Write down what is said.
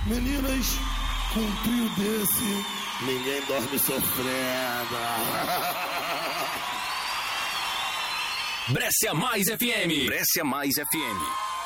Meninas, com um trio desse, ninguém dorme sofrendo. Brescia Mais FM. Brescia Mais FM.